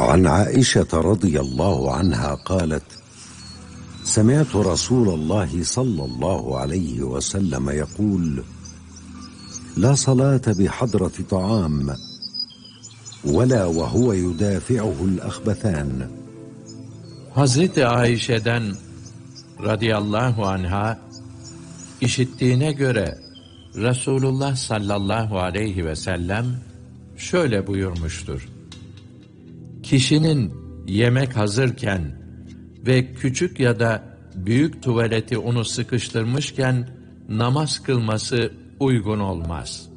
عن عائشة رضي الله عنها قالت: سمعت رسول الله صلى الله عليه وسلم يقول: لا صلاة بحضرة طعام ولا وهو يدافعه الأخبثان. Hazreti Ayşe'den radıyallahu anha işittiğine göre Resulullah sallallahu aleyhi ve sellem şöyle buyurmuştur: Kişinin yemek hazırken ve küçük ya da büyük tuvaleti onu sıkıştırmışken namaz kılması uygun olmaz.